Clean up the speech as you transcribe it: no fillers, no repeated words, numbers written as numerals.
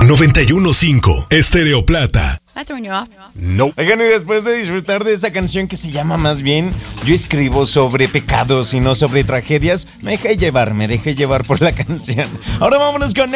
91.5 Estéreo Plata. No. Oigan, y después de disfrutar de esa canción que se llama más bien Yo escribo sobre pecados y no sobre tragedias, me dejé llevar por la canción. Ahora vámonos con